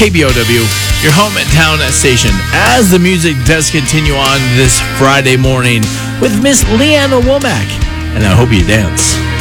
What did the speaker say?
KBOW, your hometown station, as the music does continue on this Friday morning with Miss Leanna Womack. And I hope you dance.